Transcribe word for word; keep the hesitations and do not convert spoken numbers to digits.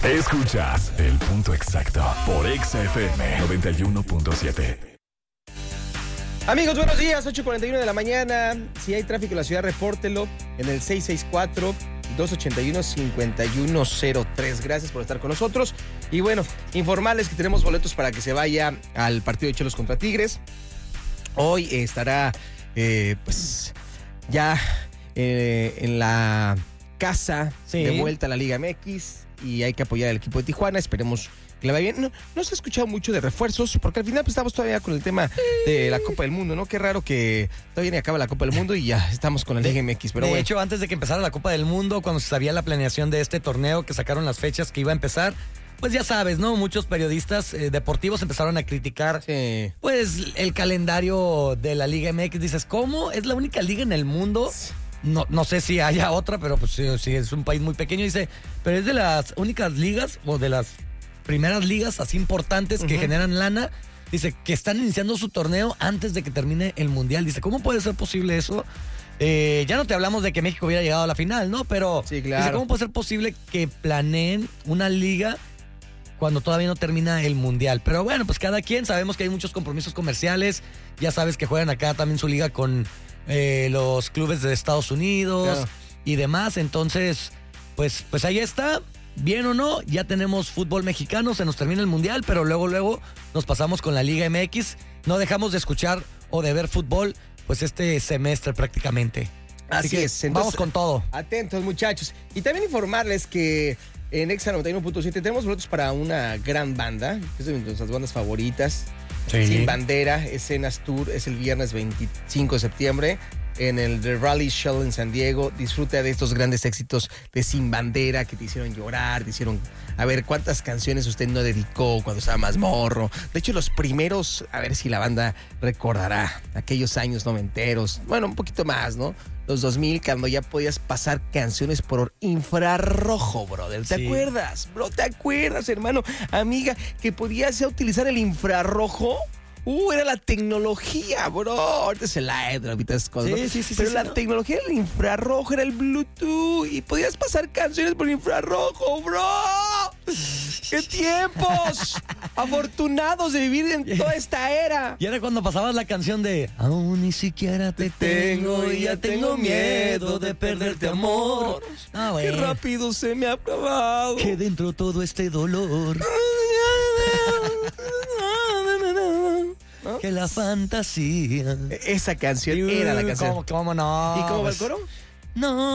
Escuchas El Punto Exacto por Exa F M noventa y uno punto siete. Amigos, buenos días, ocho cuarenta y uno de la mañana. Si hay tráfico en la ciudad, repórtelo en el seis seis cuatro, dos ocho uno, cinco uno cero tres. Gracias por estar con nosotros. Y bueno, informarles que tenemos boletos para que se vaya al partido de Cholos contra Tigres. Hoy eh, estará, eh, pues, ya eh, en la casa Sí. de vuelta a la Liga M X y hay que apoyar al equipo de Tijuana. Esperemos que le vaya bien. No, no se ha escuchado mucho de refuerzos, porque al final pues estamos todavía con el tema de la Copa del Mundo, ¿no? Qué raro que todavía ni acaba la Copa del Mundo y ya estamos con la Liga M X, pero de bueno. hecho, antes de que empezara la Copa del Mundo, cuando se sabía la planeación de este torneo, que sacaron las fechas que iba a empezar, pues ya sabes, ¿no? Muchos periodistas eh, deportivos empezaron a criticar, Sí. pues, el calendario de la Liga M X. Dices, ¿cómo? ¿Es la única liga en el mundo? No, no sé si haya otra, pero pues sí, sí, es un país muy pequeño. Dice, pero es de las únicas ligas o de las primeras ligas así importantes que Uh-huh. generan lana. Dice que están iniciando su torneo antes de que termine el Mundial. Dice, ¿cómo puede ser posible eso? Eh, ya no te hablamos de que México hubiera llegado a la final, ¿no? Pero Sí, claro. dice, ¿cómo puede ser posible que planeen una liga cuando todavía no termina el Mundial? Pero bueno, pues cada quien, sabemos que hay muchos compromisos comerciales. Ya sabes que juegan acá también su liga con eh, los clubes de Estados Unidos, Claro. y demás. Entonces, pues, pues ahí está. Bien o no, ya tenemos fútbol mexicano, se nos termina el Mundial, pero luego, luego nos pasamos con la Liga M X. No dejamos de escuchar o de ver fútbol, pues este semestre prácticamente. Así que es. Entonces, vamos con todo. Atentos, muchachos. Y también informarles que en Exa noventa y uno punto siete tenemos boletos para una gran banda, que es de nuestras bandas favoritas. Sí. Sin Bandera, Escenas Tour, es el viernes veinticinco de septiembre en el The Rally Shell en San Diego. Disfruta de estos grandes éxitos de Sin Bandera que te hicieron llorar, te hicieron... A ver, ¿cuántas canciones usted no dedicó cuando estaba más morro? De hecho, los primeros, a ver si la banda recordará aquellos años noventeros, bueno, un poquito más, ¿no? Los dos mil, cuando ya podías pasar canciones por infrarrojo, brother. ¿Te Sí. acuerdas, bro? ¿Te acuerdas, hermano? Amiga, que podías ya utilizar el infrarrojo. Uh, era la tecnología, bro. Ahorita es el aire, ahorita es cosas, Sí, ¿no? sí, sí, Pero sí, la sí, ¿no? tecnología era el infrarrojo, era el Bluetooth. Y podías pasar canciones por infrarrojo, bro. ¡Qué tiempos! Afortunados de vivir en toda esta era. Y era cuando pasabas la canción de aún ni siquiera te tengo y ya tengo miedo de perderte, amor. Ah, Qué bueno. rápido se me ha acabado. Que dentro todo este dolor. ¿No? Que la fantasía. Esa canción era la canción. ¿Cómo, cómo no? ¿Y cómo va el Pues, coro? No.